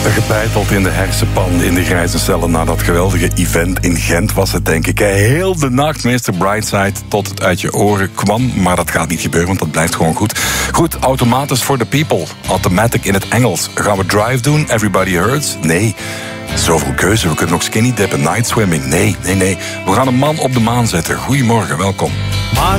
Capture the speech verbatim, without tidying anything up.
Gebeiteld in de hersenpan, in de grijze cellen na dat geweldige event in Gent was het, denk ik. Heel de nacht, meester Brightside, tot het uit je oren kwam. Maar dat gaat niet gebeuren, want dat blijft gewoon goed. Goed, Automatus for the People. Automatic in het Engels. Gaan we Drive doen? Everybody Hurts? Nee. Zoveel keuze. We kunnen nog skinny dippen, night swimming. Nee, nee, nee. We gaan een man op de maan zetten. Goedemorgen, welkom.